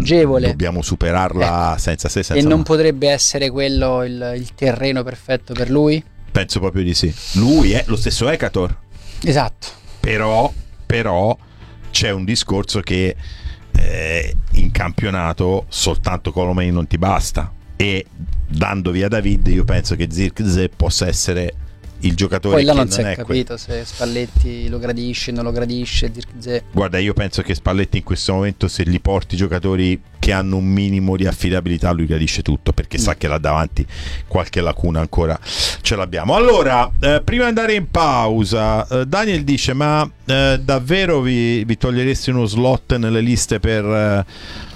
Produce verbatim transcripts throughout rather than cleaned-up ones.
agevole. Dobbiamo superarla, ecco, senza se senza E non ma. potrebbe essere quello il, il terreno perfetto per lui? Penso proprio di sì. Lui è lo stesso Ekator. Esatto. Però, però c'è un discorso che eh, in campionato soltanto Colomani non ti basta, e dando via David io penso che Zirkzee possa essere il giocatore. Poi là che non si non è è capito que- se Spalletti lo gradisce, non lo gradisce Zirkzee. Guarda, io penso che Spalletti in questo momento, se gli porti giocatori che hanno un minimo di affidabilità, lui gradisce tutto, perché mm. sa che là davanti qualche lacuna ancora ce l'abbiamo. Allora, eh, prima di andare in pausa, eh, Daniel dice: ma eh, davvero vi, vi togliereste uno slot nelle liste per, eh,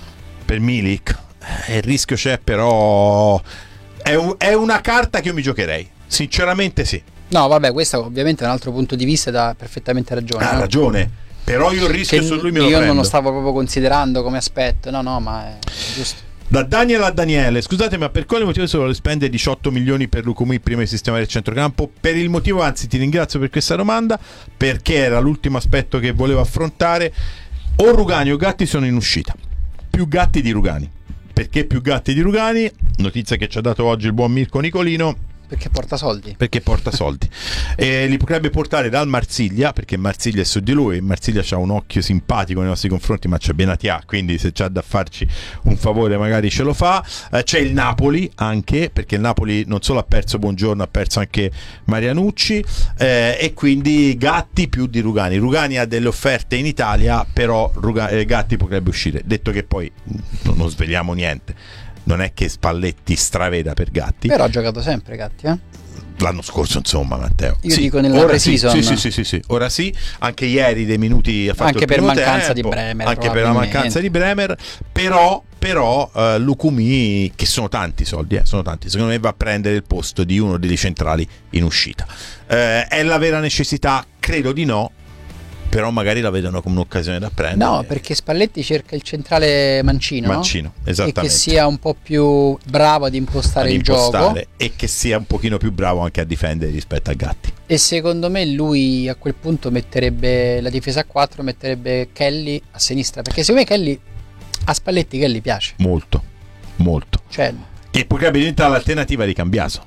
per Milik? Eh, il rischio c'è, però è, un, è una carta che io mi giocherei, sinceramente sì. No, vabbè, questo ovviamente è un altro punto di vista, dà perfettamente ragione. Ha no? ragione, però io il rischio che su lui me lo io prendo. non lo stavo proprio considerando come aspetto, no, no, ma è giusto. Da Daniel a Daniele: scusate, ma per quale motivo si vuole spendere diciotto milioni per Lukumi prima di sistemare il centrocampo? Per il motivo, anzi ti ringrazio per questa domanda, perché era l'ultimo aspetto che volevo affrontare. O Rugani o Gatti sono in uscita, più Gatti di Rugani. Perché più Gatti di Rugani? Notizia che ci ha dato oggi il buon Mirko Nicolino. Perché porta soldi. Perché porta soldi. E li potrebbe portare dal Marsiglia, perché Marsiglia è su di lui. Marsiglia ha un occhio simpatico nei nostri confronti, ma c'è Benatia, quindi se c'ha da farci un favore magari ce lo fa. Eh, c'è il Napoli anche, perché il Napoli non solo ha perso Buongiorno, ha perso anche Marianucci, eh, e quindi Gatti più di Rugani. Rugani ha delle offerte in Italia, però Ruga- eh, Gatti potrebbe uscire. Detto che poi non, non sveliamo niente, non è che Spalletti straveda per Gatti, però ha giocato sempre Gatti, eh? L'anno scorso, insomma, Matteo. Io sì, dico nella pre-season. Sì, sì, sì, sì, sì, ora sì, anche ieri dei minuti ha fatto anche il per primo mancanza tempo, di Bremer, anche per la mancanza di Bremer, però però uh, Lukumi, che sono tanti soldi, eh, sono tanti, secondo me va a prendere il posto di uno dei centrali in uscita. Uh, è la vera necessità? Credo di no. Però magari la vedono come un'occasione da prendere. No, perché Spalletti cerca il centrale mancino, mancino, esattamente. E che sia un po' più bravo ad impostare ad il impostare, gioco, e che sia un pochino più bravo anche a difendere rispetto a Gatti. E secondo me lui a quel punto metterebbe la difesa a quattro, metterebbe Kelly a sinistra, perché secondo me Kelly, a Spalletti Kelly piace molto, molto, cioè, e potrebbe diventare l'alternativa di Cambiaso.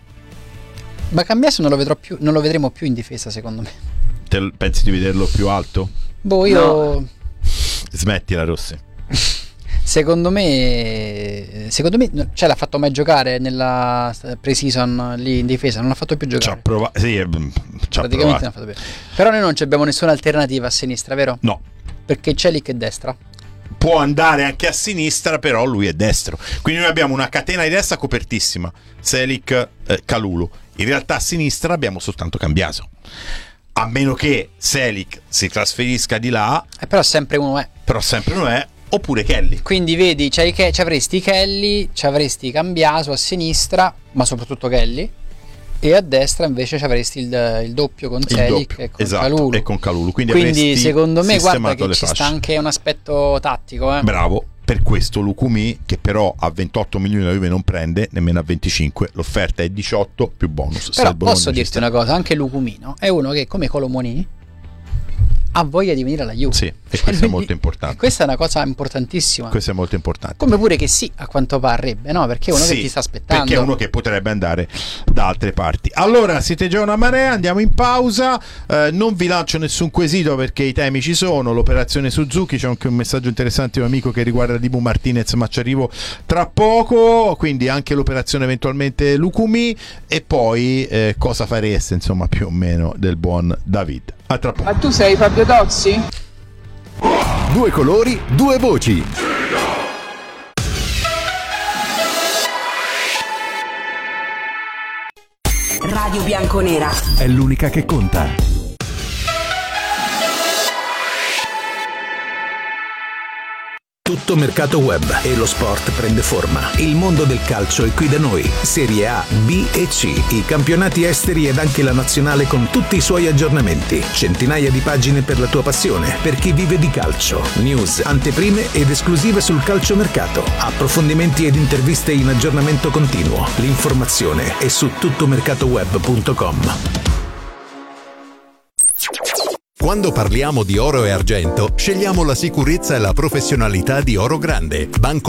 Ma Cambiaso non lo vedrò più, non lo vedremo più in difesa, secondo me. Te, pensi di vederlo più alto? Boh, io no. Smettila, Rossi. Secondo me, secondo me, cioè l'ha fatto mai giocare nella pre-season lì in difesa? Non l'ha fatto più giocare. Ci ha provato, sì, ci ha praticamente non ha fatto più. Però noi non abbiamo nessuna alternativa a sinistra, vero? No, perché Celik è destra. Può andare anche a sinistra, però lui è destro. Quindi noi abbiamo una catena di destra copertissima: Celik, eh, Kalulu. In realtà a sinistra abbiamo soltanto Cambiaso. A meno che Celik si trasferisca di là, eh, però sempre uno è. Però sempre uno è, oppure Kelly. Quindi vedi, ci avresti Kelly, ci avresti Cambiaso a sinistra, ma soprattutto Kelly, e a destra invece ci avresti il, il doppio con Celik e con esatto, Kalulu. E con Kalulu. Quindi, Quindi secondo me guarda che ci fasce. sta anche un aspetto tattico. Eh. Bravo. Per questo Lukumi, che però a ventotto milioni la Juve non prende, nemmeno a venticinque, l'offerta è diciotto più bonus. Però posso dirti una cosa, anche Lukumi, no? È uno che come Colomoni ha voglia di venire alla Juve. Sì, e questo è molto importante. Questa è una cosa importantissima. Questo è molto importante. Come pure che sì, a quanto parrebbe, no? Perché è uno sì, che ti sta aspettando. Perché è uno che potrebbe andare da altre parti. Allora, siete già una marea, andiamo in pausa. Eh, non vi lancio nessun quesito perché i temi ci sono. L'operazione Suzuki, c'è anche un messaggio interessante di un amico che riguarda Dibu Martinez, ma ci arrivo tra poco. Quindi anche l'operazione eventualmente Lukumi, e poi eh, cosa fareste, insomma, più o meno del buon David. A tra poco. Ma tu sei Fabio Tozzi? Due colori, due voci. Radio Bianconera è l'unica che conta. Tutto mercato web e lo sport prende forma. Il mondo del calcio è qui da noi. Serie A, B e C, i campionati esteri ed anche la nazionale con tutti i suoi aggiornamenti. Centinaia di pagine per la tua passione, per chi vive di calcio. News, anteprime ed esclusive sul calciomercato. Approfondimenti ed interviste in aggiornamento continuo. L'informazione è su tuttomercatoweb punto com. Quando parliamo di oro e argento, scegliamo la sicurezza e la professionalità di Oro Grande, banco